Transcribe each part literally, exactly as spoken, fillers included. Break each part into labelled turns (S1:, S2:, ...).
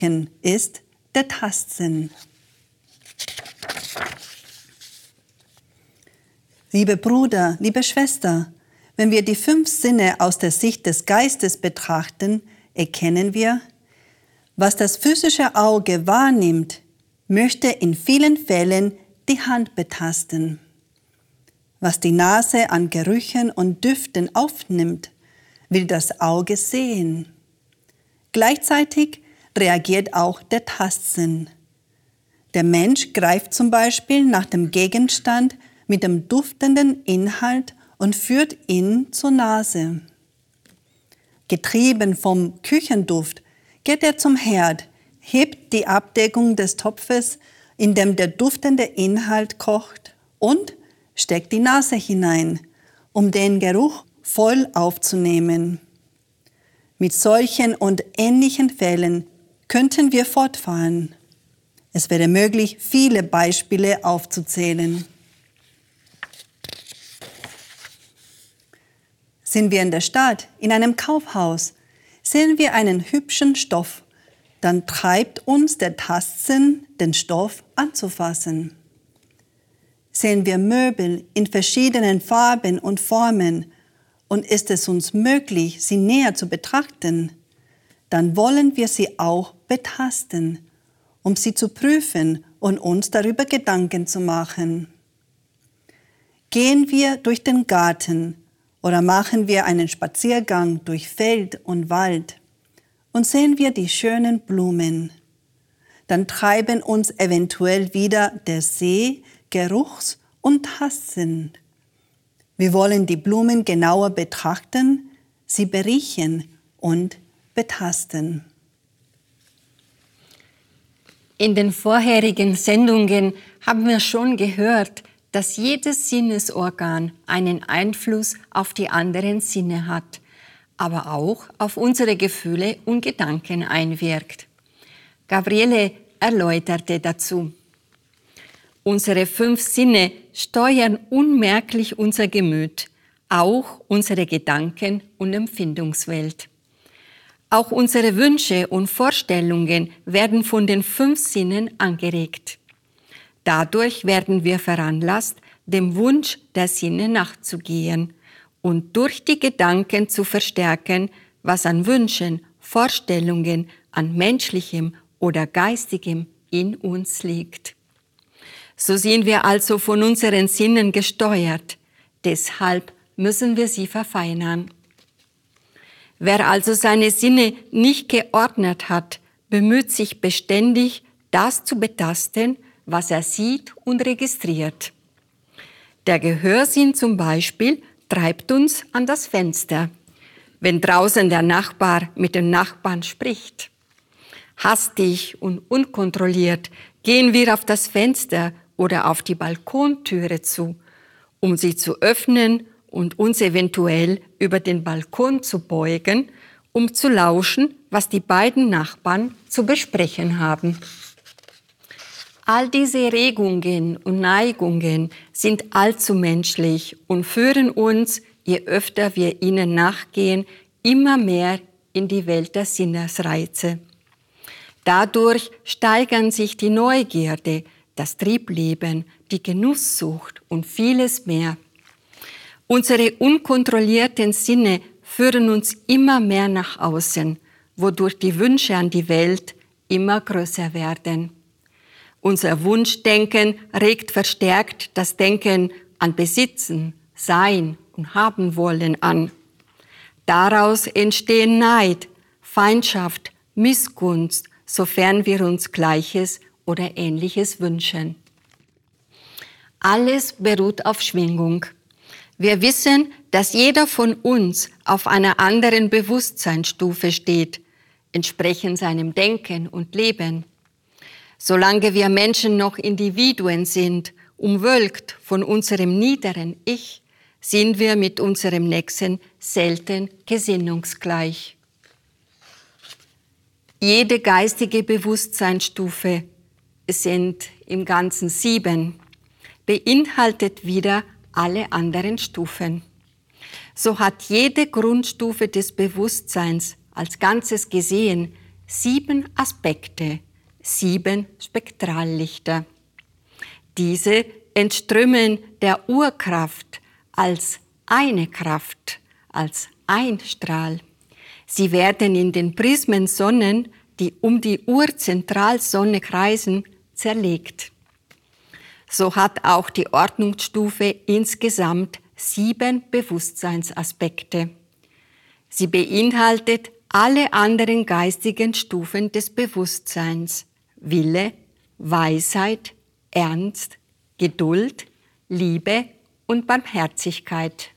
S1: ist der Tastsinn. Liebe Bruder, liebe Schwester, wenn wir die fünf Sinne aus der Sicht des Geistes betrachten, erkennen wir, was das physische Auge wahrnimmt, möchte in vielen Fällen die Hand betasten. Was die Nase an Gerüchen und Düften aufnimmt, will das Auge sehen. Gleichzeitig reagiert auch der Tastsinn. Der Mensch greift zum Beispiel nach dem Gegenstand mit dem duftenden Inhalt und führt ihn zur Nase. Getrieben vom Küchenduft geht er zum Herd, hebt die Abdeckung des Topfes, in dem der duftende Inhalt kocht, und steckt die Nase hinein, um den Geruch voll aufzunehmen. Mit solchen und ähnlichen Fällen könnten wir fortfahren. Es wäre möglich, viele Beispiele aufzuzählen. Sind wir in der Stadt, in einem Kaufhaus, sehen wir einen hübschen Stoff, dann treibt uns der Tastsinn, den Stoff anzufassen. Sehen wir Möbel in verschiedenen Farben und Formen und ist es uns möglich, sie näher zu betrachten, dann wollen wir sie auch betasten, um sie zu prüfen und uns darüber Gedanken zu machen. Gehen wir durch den Garten oder machen wir einen Spaziergang durch Feld und Wald und sehen wir die schönen Blumen, dann treiben uns eventuell wieder der Seh-, Geruchs- und Tastsinn. Wir wollen die Blumen genauer betrachten, sie beriechen und betasten.
S2: In den vorherigen Sendungen haben wir schon gehört, dass jedes Sinnesorgan einen Einfluss auf die anderen Sinne hat, aber auch auf unsere Gefühle und Gedanken einwirkt. Gabriele erläuterte dazu: Unsere fünf Sinne steuern unmerklich unser Gemüt, auch unsere Gedanken- und Empfindungswelt. Auch unsere Wünsche und Vorstellungen werden von den fünf Sinnen angeregt. Dadurch werden wir veranlasst, dem Wunsch der Sinne nachzugehen und durch die Gedanken zu verstärken, was an Wünschen, Vorstellungen, an menschlichem oder geistigem in uns liegt. So sind wir also von unseren Sinnen gesteuert. Deshalb müssen wir sie verfeinern. Wer also seine Sinne nicht geordnet hat, bemüht sich beständig, das zu betasten, was er sieht und registriert. Der Gehörsinn zum Beispiel treibt uns an das Fenster, wenn draußen der Nachbar mit dem Nachbarn spricht. Hastig und unkontrolliert gehen wir auf das Fenster oder auf die Balkontüre zu, um sie zu öffnen und uns eventuell über den Balkon zu beugen, um zu lauschen, was die beiden Nachbarn zu besprechen haben. All diese Regungen und Neigungen sind allzu menschlich und führen uns, je öfter wir ihnen nachgehen, immer mehr in die Welt der Sinnesreize. Dadurch steigern sich die Neugierde, das Triebleben, die Genusssucht und vieles mehr. Unsere unkontrollierten Sinne führen uns immer mehr nach außen, wodurch die Wünsche an die Welt immer größer werden. Unser Wunschdenken regt verstärkt das Denken an Besitzen, Sein und Haben wollen an. Daraus entstehen Neid, Feindschaft, Missgunst, sofern wir uns Gleiches oder Ähnliches wünschen. Alles beruht auf Schwingung. Wir wissen, dass jeder von uns auf einer anderen Bewusstseinsstufe steht, entsprechend seinem Denken und Leben. Solange wir Menschen noch Individuen sind, umwölkt von unserem niederen Ich, sind wir mit unserem Nächsten selten gesinnungsgleich. Jede geistige Bewusstseinsstufe, es sind im Ganzen sieben, beinhaltet wieder alle anderen Stufen. So hat jede Grundstufe des Bewusstseins als Ganzes gesehen sieben Aspekte, sieben Spektrallichter. Diese entströmen der Urkraft als eine Kraft, als ein Strahl. Sie werden in den Prismensonnen, die um die Urzentralsonne kreisen, zerlegt. So hat auch die Ordnungsstufe insgesamt sieben Bewusstseinsaspekte. Sie beinhaltet alle anderen geistigen Stufen des Bewusstseins: Wille, Weisheit, Ernst, Geduld, Liebe und Barmherzigkeit.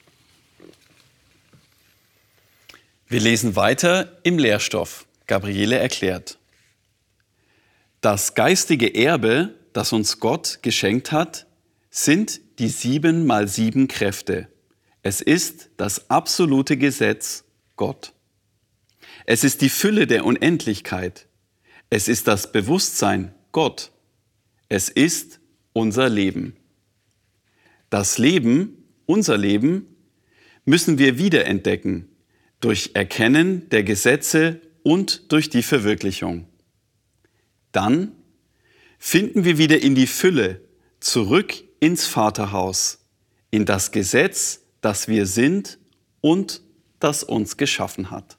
S3: Wir lesen weiter im Lehrstoff. Gabriele erklärt: Das geistige Erbe, das uns Gott geschenkt hat, sind die sieben mal sieben Kräfte. Es ist das absolute Gesetz Gott. Es ist die Fülle der Unendlichkeit. Es ist das Bewusstsein Gott. Es ist unser Leben. Das Leben, unser Leben, müssen wir wiederentdecken durch Erkennen der Gesetze und durch die Verwirklichung. Dann finden wir wieder in die Fülle, zurück ins Vaterhaus, in das Gesetz, das wir sind und das uns geschaffen hat.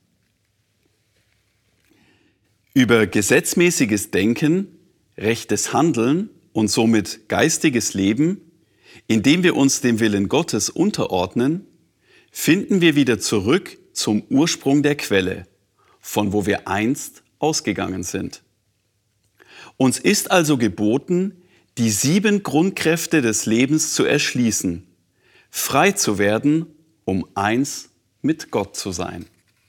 S3: Über gesetzmäßiges Denken, rechtes Handeln und somit geistiges Leben, indem wir uns dem Willen Gottes unterordnen, finden wir wieder zurück zum Ursprung der Quelle, von wo wir einst ausgegangen sind. Uns ist also geboten, die sieben Grundkräfte des Lebens zu erschließen, frei zu werden, um eins mit Gott zu sein.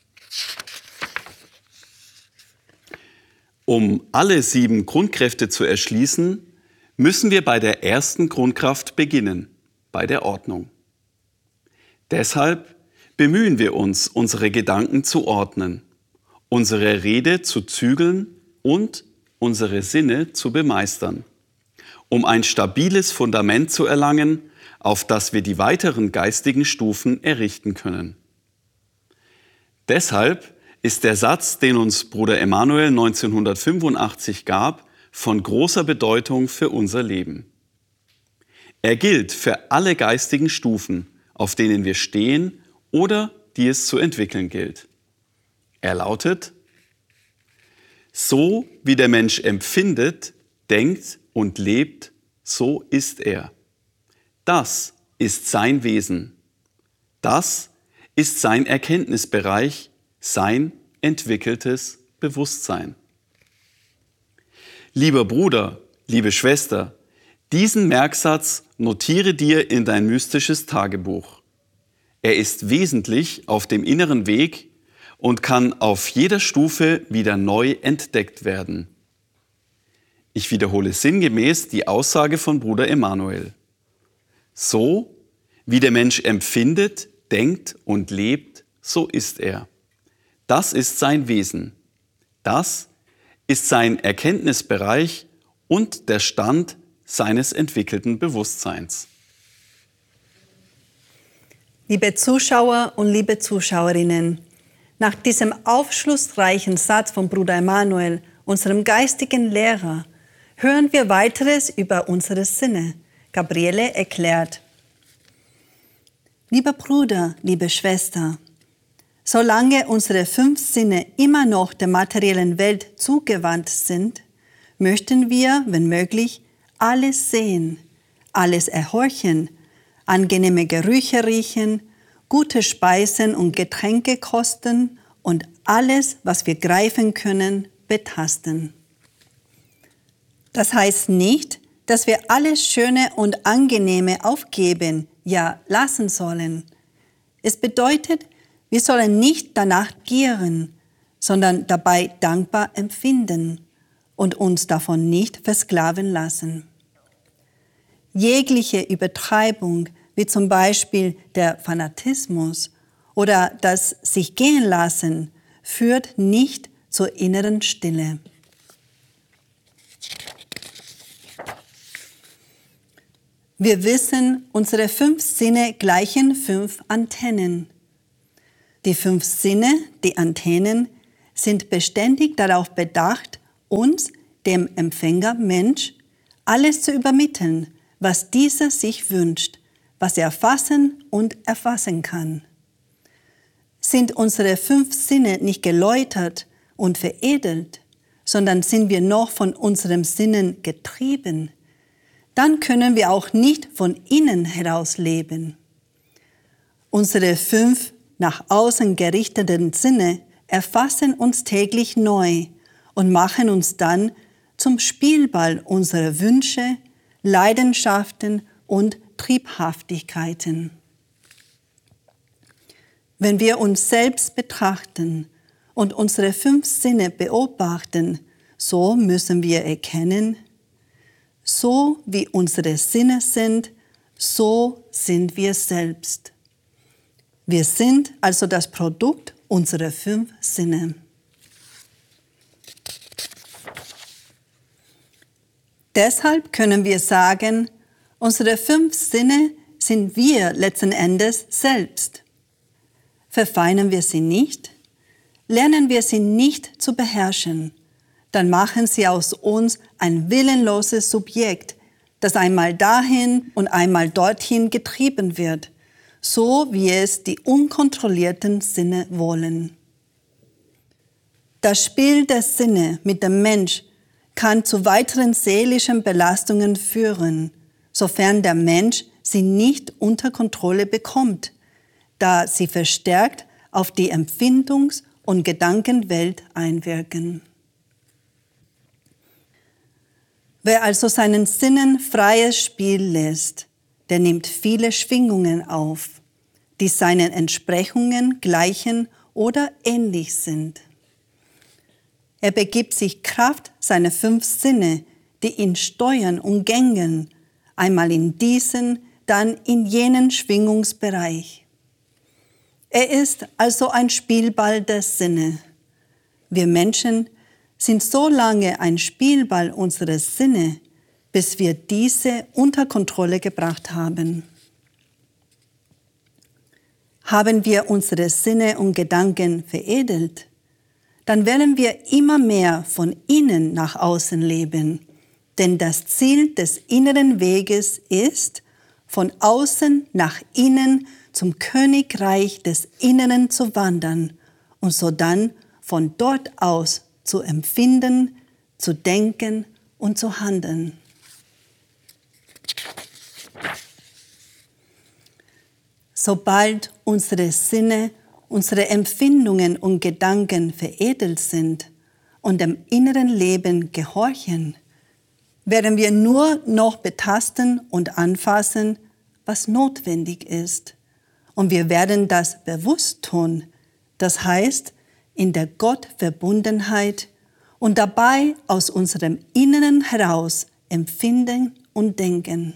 S3: Um alle sieben Grundkräfte zu erschließen, müssen wir bei der ersten Grundkraft beginnen, bei der Ordnung. Deshalb bemühen wir uns, unsere Gedanken zu ordnen, unsere Rede zu zügeln und unsere Sinne zu bemeistern, um ein stabiles Fundament zu erlangen, auf das wir die weiteren geistigen Stufen errichten können. Deshalb ist der Satz, den uns Bruder Emanuel neunzehnhundertfünfundachtzig gab, von großer Bedeutung für unser Leben. Er gilt für alle geistigen Stufen, auf denen wir stehen oder die es zu entwickeln gilt. Er lautet: So wie der Mensch empfindet, denkt und lebt, so ist er. Das ist sein Wesen. Das ist sein Erkenntnisbereich, sein entwickeltes Bewusstsein. Lieber Bruder, liebe Schwester, diesen Merksatz notiere dir in dein mystisches Tagebuch. Er ist wesentlich auf dem inneren Weg und kann auf jeder Stufe wieder neu entdeckt werden. Ich wiederhole sinngemäß die Aussage von Bruder Emanuel. So wie der Mensch empfindet, denkt und lebt, so ist er. Das ist sein Wesen. Das ist sein Erkenntnisbereich und der Stand seines entwickelten Bewusstseins.
S1: Liebe Zuschauer und liebe Zuschauerinnen, nach diesem aufschlussreichen Satz von Bruder Emanuel, unserem geistigen Lehrer, hören wir weiteres über unsere Sinne. Gabriele erklärt: Lieber Bruder, liebe Schwester, solange unsere fünf Sinne immer noch der materiellen Welt zugewandt sind, möchten wir, wenn möglich, alles sehen, alles erhorchen, angenehme Gerüche riechen, gute Speisen und Getränke kosten und alles, was wir greifen können, betasten. Das heißt nicht, dass wir alles Schöne und Angenehme aufgeben, ja lassen sollen. Es bedeutet, wir sollen nicht danach gieren, sondern dabei dankbar empfinden und uns davon nicht versklaven lassen. Jegliche Übertreibung, wie zum Beispiel der Fanatismus oder das sich gehen lassen, führt nicht zur inneren Stille. Wir wissen, unsere fünf Sinne gleichen fünf Antennen. Die fünf Sinne, die Antennen, sind beständig darauf bedacht, uns, dem Empfänger Mensch, alles zu übermitteln, was dieser sich wünscht, was er fassen und erfassen kann. Sind unsere fünf Sinne nicht geläutert und veredelt, sondern sind wir noch von unseren Sinnen getrieben, dann können wir auch nicht von innen heraus leben. Unsere fünf nach außen gerichteten Sinne erfassen uns täglich neu und machen uns dann zum Spielball unserer Wünsche, Leidenschaften und Triebhaftigkeiten. Wenn wir uns selbst betrachten und unsere fünf Sinne beobachten, so müssen wir erkennen, so wie unsere Sinne sind, so sind wir selbst. Wir sind also das Produkt unserer fünf Sinne. Deshalb können wir sagen, unsere fünf Sinne sind wir letzten Endes selbst. Verfeinern wir sie nicht, lernen wir sie nicht zu beherrschen, dann machen sie aus uns ein willenloses Subjekt, das einmal dahin und einmal dorthin getrieben wird, so wie es die unkontrollierten Sinne wollen. Das Spiel der Sinne mit dem Mensch kann zu weiteren seelischen Belastungen führen, sofern der Mensch sie nicht unter Kontrolle bekommt, da sie verstärkt auf die Empfindungs- und Gedankenwelt einwirken. Wer also seinen Sinnen freies Spiel lässt, der nimmt viele Schwingungen auf, die seinen Entsprechungen gleichen oder ähnlich sind. Er begibt sich Kraft seiner fünf Sinne, die ihn steuern und gängeln, einmal in diesen, dann in jenen Schwingungsbereich. Er ist also ein Spielball der Sinne. Wir Menschen sind so lange ein Spielball unserer Sinne, bis wir diese unter Kontrolle gebracht haben. Haben wir unsere Sinne und Gedanken veredelt, dann werden wir immer mehr von innen nach außen leben, denn das Ziel des inneren Weges ist, von außen nach innen zum Königreich des Inneren zu wandern und sodann von dort aus zu empfinden, zu denken und zu handeln. Sobald unsere Sinne, unsere Empfindungen und Gedanken veredelt sind und dem inneren Leben gehorchen, werden wir nur noch betasten und anfassen, was notwendig ist. Und wir werden das bewusst tun, das heißt in der Gottverbundenheit und dabei aus unserem Inneren heraus empfinden und denken.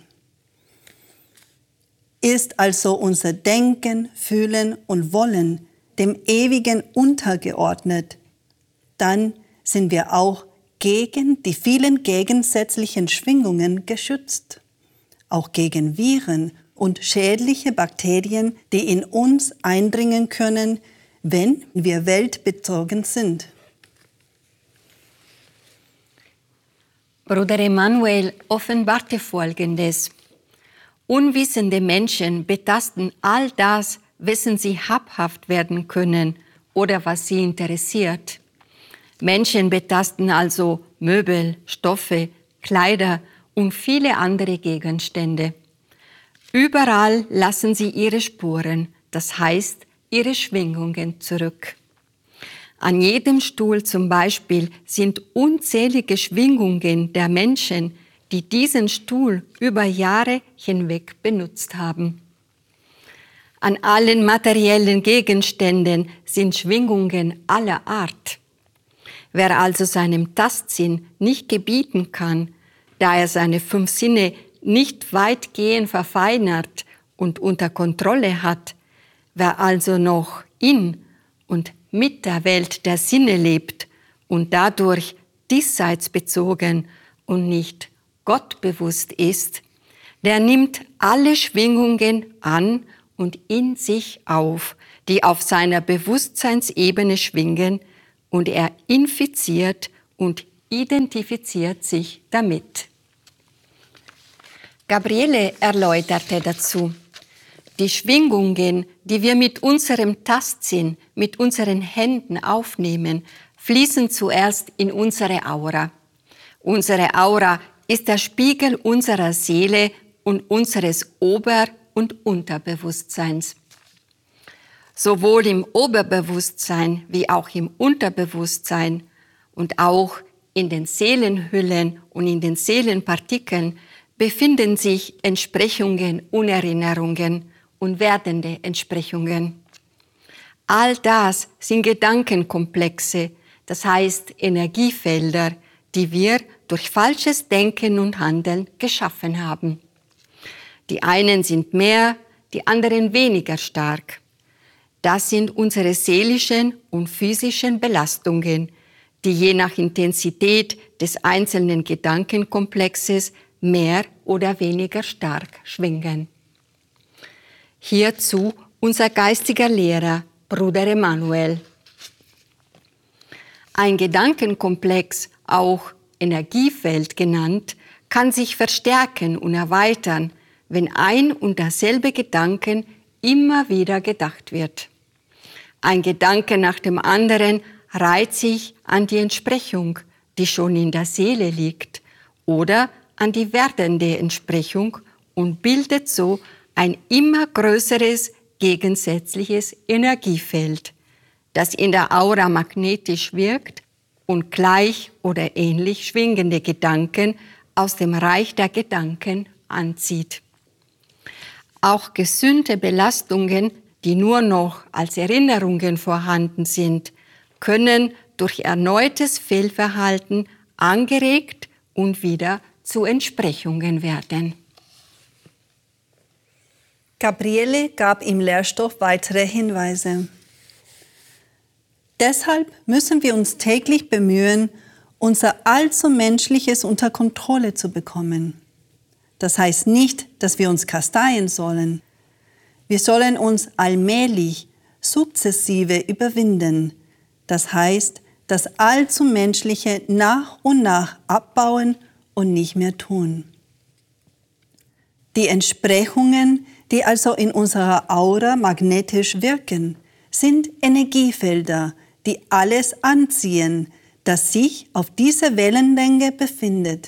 S1: Ist also unser Denken, Fühlen und Wollen dem Ewigen untergeordnet, dann sind wir auch gegen die vielen gegensätzlichen Schwingungen geschützt, auch gegen Viren und schädliche Bakterien, die in uns eindringen können, wenn wir weltbezogen sind.
S2: Bruder Emanuel offenbarte Folgendes. Unwissende Menschen betasten all das, wessen sie habhaft werden können oder was sie interessiert. Menschen betasten also Möbel, Stoffe, Kleider und viele andere Gegenstände. Überall lassen sie ihre Spuren, das heißt ihre Schwingungen zurück. An jedem Stuhl zum Beispiel sind unzählige Schwingungen der Menschen, die diesen Stuhl über Jahre hinweg benutzt haben. An allen materiellen Gegenständen sind Schwingungen aller Art. Wer also seinem Tastsinn nicht gebieten kann, da er seine fünf Sinne nicht weitgehend verfeinert und unter Kontrolle hat, wer also noch in und mit der Welt der Sinne lebt und dadurch diesseitsbezogen und nicht gottbewusst ist, der nimmt alle Schwingungen an und in sich auf, die auf seiner Bewusstseinsebene schwingen und er infiziert und identifiziert sich damit. Gabriele erläuterte dazu: Die Schwingungen, die wir mit unserem Tastsinn, mit unseren Händen aufnehmen, fließen zuerst in unsere Aura. Unsere Aura ist der Spiegel unserer Seele und unseres Ober- und Unterbewusstseins. Sowohl im Oberbewusstsein wie auch im Unterbewusstsein und auch in den Seelenhüllen und in den Seelenpartikeln befinden sich Entsprechungen und Erinnerungen und werdende Entsprechungen. All das sind Gedankenkomplexe, das heißt Energiefelder, die wir durch falsches Denken und Handeln geschaffen haben. Die einen sind mehr, die anderen weniger stark. Das sind unsere seelischen und physischen Belastungen, die je nach Intensität des einzelnen Gedankenkomplexes mehr oder weniger stark schwingen. Hierzu unser geistiger Lehrer, Bruder Emanuel. Ein Gedankenkomplex, auch Energiefeld genannt, kann sich verstärken und erweitern, wenn ein und derselbe Gedanken immer wieder gedacht wird. Ein Gedanke nach dem anderen reiht sich an die Entsprechung, die schon in der Seele liegt, oder an die werdende Entsprechung und bildet so ein immer größeres gegensätzliches Energiefeld, das in der Aura magnetisch wirkt und gleich oder ähnlich schwingende Gedanken aus dem Reich der Gedanken anzieht. Auch gesunde Belastungen, die nur noch als Erinnerungen vorhanden sind, können durch erneutes Fehlverhalten angeregt und wieder zu Entsprechungen werden.
S1: Gabriele gab im Lehrstoff weitere Hinweise. Deshalb müssen wir uns täglich bemühen, unser allzu Menschliches unter Kontrolle zu bekommen. Das heißt nicht, dass wir uns kasteien sollen. Wir sollen uns allmählich, sukzessive überwinden. Das heißt, das allzu Menschliche nach und nach abbauen und nicht mehr tun. Die Entsprechungen, die also in unserer Aura magnetisch wirken, sind Energiefelder, die alles anziehen, das sich auf dieser Wellenlänge befindet.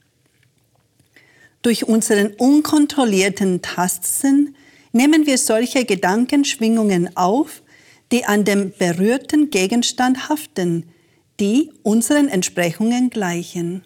S1: Durch unseren unkontrollierten Tastsinn nehmen wir solche Gedankenschwingungen auf, die an dem berührten Gegenstand haften, die unseren Entsprechungen gleichen.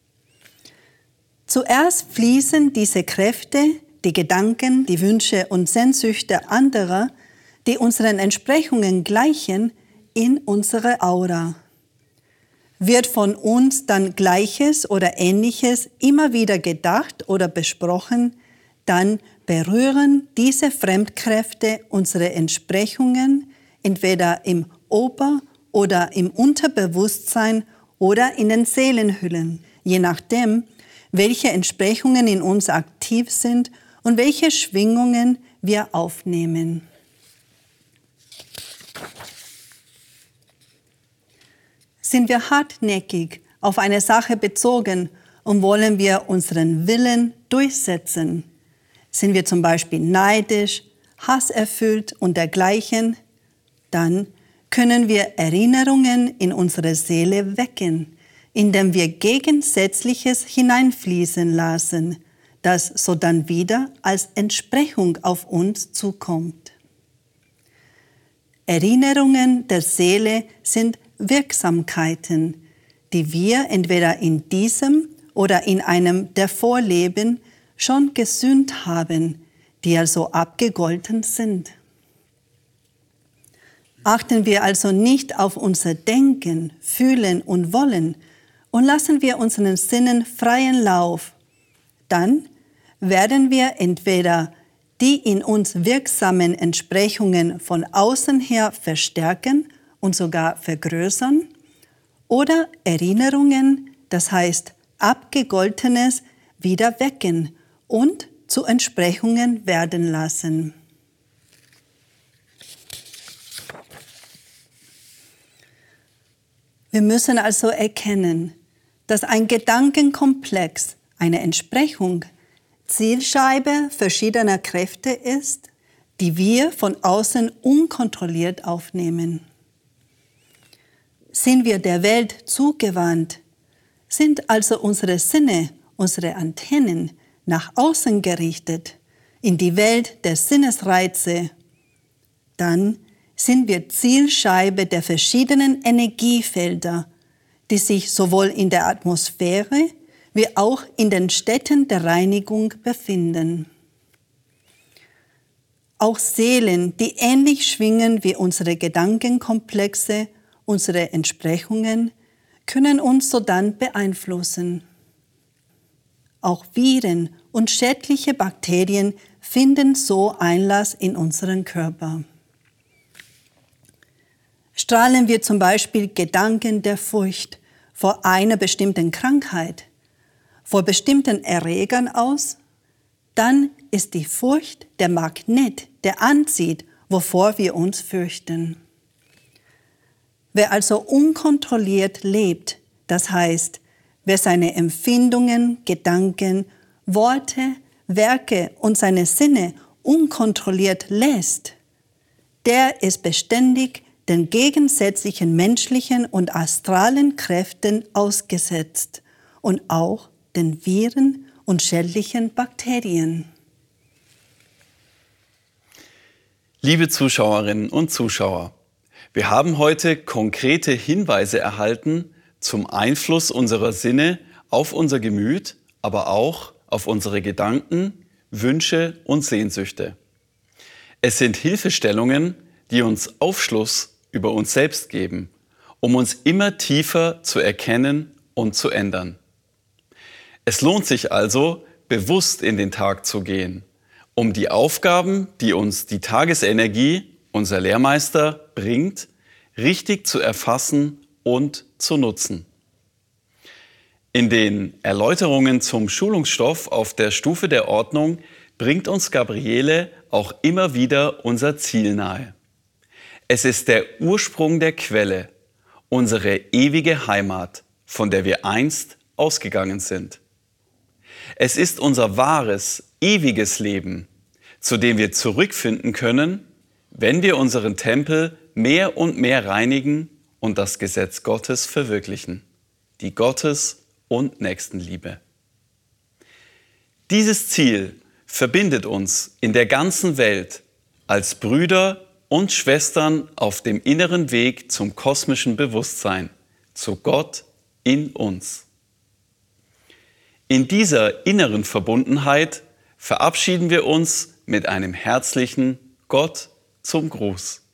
S1: Zuerst fließen diese Kräfte, die Gedanken, die Wünsche und Sehnsüchte anderer, die unseren Entsprechungen gleichen, in unsere Aura. Wird von uns dann Gleiches oder Ähnliches immer wieder gedacht oder besprochen, dann berühren diese Fremdkräfte unsere Entsprechungen entweder im Ober- oder im Unterbewusstsein oder in den Seelenhüllen, je nachdem, welche Entsprechungen in uns aktiv sind und welche Schwingungen wir aufnehmen. Sind wir hartnäckig auf eine Sache bezogen und wollen wir unseren Willen durchsetzen? Sind wir zum Beispiel neidisch, hasserfüllt und dergleichen? Dann können wir Erinnerungen in unsere Seele wecken, indem wir Gegensätzliches hineinfließen lassen, das sodann wieder als Entsprechung auf uns zukommt. Erinnerungen der Seele sind Wirksamkeiten, die wir entweder in diesem oder in einem der Vorleben schon gesühnt haben, die also abgegolten sind. Achten wir also nicht auf unser Denken, Fühlen und Wollen und lassen wir unseren Sinnen freien Lauf, dann werden wir entweder die in uns wirksamen Entsprechungen von außen her verstärken und sogar vergrößern oder Erinnerungen, das heißt Abgegoltenes, wieder wecken und zu Entsprechungen werden lassen. Wir müssen also erkennen, dass ein Gedankenkomplex eine Entsprechung, Zielscheibe verschiedener Kräfte ist, die wir von außen unkontrolliert aufnehmen. Sind wir der Welt zugewandt, sind also unsere Sinne, unsere Antennen nach außen gerichtet, in die Welt der Sinnesreize, dann sind wir Zielscheibe der verschiedenen Energiefelder, die sich sowohl in der Atmosphäre wie auch in den Städten der Reinigung befinden. Auch Seelen, die ähnlich schwingen wie unsere Gedankenkomplexe, unsere Entsprechungen, können uns sodann beeinflussen. Auch Viren und schädliche Bakterien finden so Einlass in unseren Körper. Strahlen wir zum Beispiel Gedanken der Furcht vor einer bestimmten Krankheit, vor bestimmten Erregern aus, dann ist die Furcht der Magnet, der anzieht, wovor wir uns fürchten. Wer also unkontrolliert lebt, das heißt, wer seine Empfindungen, Gedanken, Worte, Werke und seine Sinne unkontrolliert lässt, der ist beständig den gegensätzlichen menschlichen und astralen Kräften ausgesetzt und auch den Viren und schädlichen Bakterien.
S3: Liebe Zuschauerinnen und Zuschauer, wir haben heute konkrete Hinweise erhalten zum Einfluss unserer Sinne auf unser Gemüt, aber auch auf unsere Gedanken, Wünsche und Sehnsüchte. Es sind Hilfestellungen, die uns Aufschluss über uns selbst geben, um uns immer tiefer zu erkennen und zu ändern. Es lohnt sich also, bewusst in den Tag zu gehen, um die Aufgaben, die uns die Tagesenergie, unser Lehrmeister, bringt, richtig zu erfassen und zu nutzen. In den Erläuterungen zum Schulungsstoff auf der Stufe der Ordnung bringt uns Gabriele auch immer wieder unser Ziel nahe. Es ist der Ursprung der Quelle, unsere ewige Heimat, von der wir einst ausgegangen sind. Es ist unser wahres, ewiges Leben, zu dem wir zurückfinden können, wenn wir unseren Tempel mehr und mehr reinigen und das Gesetz Gottes verwirklichen, die Gottes- und Nächstenliebe. Dieses Ziel verbindet uns in der ganzen Welt als Brüder und Schwestern auf dem inneren Weg zum kosmischen Bewusstsein, zu Gott in uns. In dieser inneren Verbundenheit verabschieden wir uns mit einem herzlichen Gott zum Gruß.